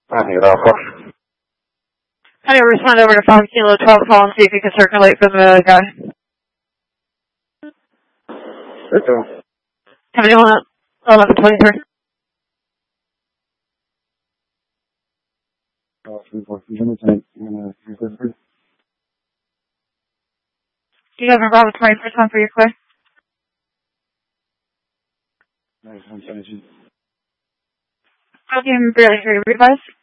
Alpha. How do you respond over to 5 Kilo 12 call and see if you can circulate for the guy? Perfecto. Have anyone at 1123? Do you have a Bravo 21st one for your clear? Okay, I'm barely hear you. Revise?